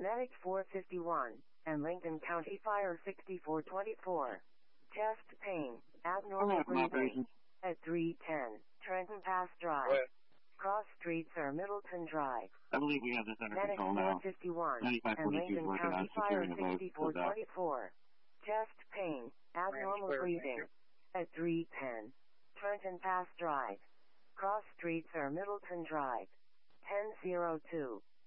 Medic 451, and Lincoln County Fire 6424. Chest pain, abnormal breathing. At 310, Trenton Pass Drive. What? Cross Streets or Middleton Drive. I believe we have this under Medic control now. 451, 9542 and Lincoln is working County on Fire securing the vote. 6424. Chest pain, abnormal breathing. At 310, Trenton Pass Drive. Cross Streets or Middleton Drive. 1002,